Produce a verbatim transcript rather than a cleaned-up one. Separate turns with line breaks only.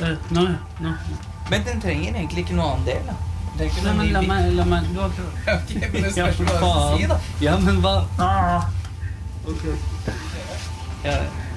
nå, nå.
Men den trenger egentlig ikke noe annen del, da. Det er ikke
Nei,
noe
men la
ny
meg, la meg, du har prøvd.
Ok, men det
Ja,
spørs
for
hva du skal si, da.
faen. Ja, men hva? Ah. Ok.
Ja,